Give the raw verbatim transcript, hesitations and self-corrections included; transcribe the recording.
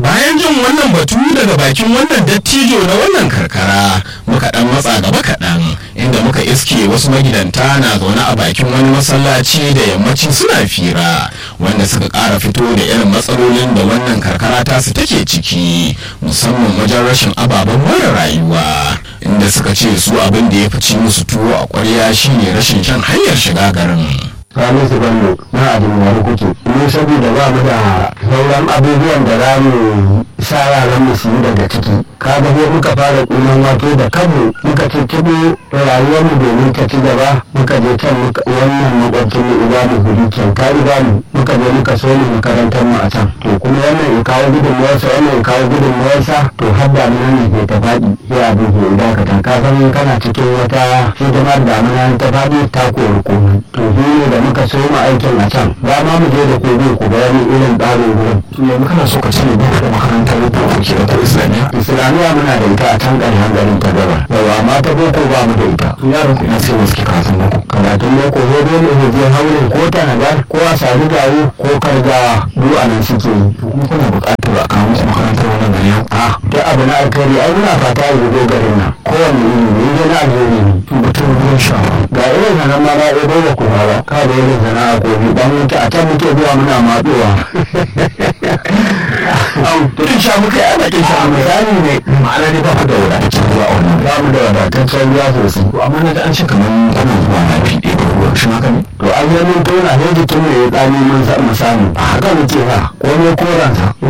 Bayan jin wannan batu daga bakin wannan dattijo na wannan karkara, muka dan matsa gaba kaɗan inda muka iske wasu magidanta na zaune a bakin wani masallaci da yammaci suna fira, wanda suka ƙara fito da irin matsalolin da wannan karkara tasu take ciki, musamman wajen rashin ababen more rayuwa, inda suka ce su abin da ya fi ci musu tuwo a ƙwarya shine rashin shan hanyar shiga garin. Sani su Bello na Adamawa kuke mu saboda ba mu da sauran abubuwan da za mu sa yaran mu su yi daga ciki, ka ga muka fara kunan wato da kanmu muka cicciɓo rayuwar mu domin ta ci gaba, muka je can wannan makwabcin mu uba mu guri can ka riga mu muka je muka so mu makarantar mu a can, to kuma wannan ya kawo gudunmuwarsa wannan ya kawo gudunmuwarsa, to har damina ne ke ta faɗi sai abin ke dakata, ka san kana cikin wata hidimar damina ta faɗi ta kori komai, to shi ne da muka so mu aikin a can ba ma mu je da kobe ku bayani irin tsarin gurin. Yanzu kana so ka ce ne ba da makarantar boko ke da ta islamiyya? Islamiyya muna da ita a can ƙarshen garin ta gaba, yawa amma ta boko ba mu da ita. Yaron ku ina sai wasu ke karatun boko. Karatun boko ko dole ne je haurin ko tanadar ko a sami gawo ko kargawa duk a nan suke yi. Kuma kuna buƙatar a kawo musu makarantar wannan gari yau? A duk abu na alkhairi ai muna fata ya zo garin nan kowane iri ne in na alheri ne. Batun ruwan sha ga irin sanan ma na ɗebo da kuma ba ka da irin sana'a gobe dan wuta a can muke zuwa muna matsuwa. Au, to kin sha muka yana kin sha muka. Misali ne Ma'ana dai ba ku da wadataccen ruwa a wannan. ba mu da wadataccen ruwa sosai. To amma na da an ce kamar kuna zuwa na fi ɗaya ruwa, shi haka ne? To an yi mun tona ne jikin mu ya tsani mun samu. A haka muke ba komai koransa.